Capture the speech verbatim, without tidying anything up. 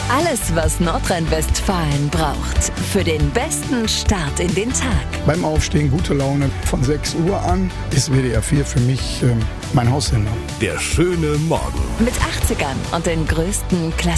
Alles, was Nordrhein-Westfalen braucht für den besten Start in den Tag. Beim Aufstehen gute Laune. Von sechs Uhr an ist W D R vier für mich äh, mein Haussender. Der schöne Morgen. Mit achtzigern und den größten Klassiker.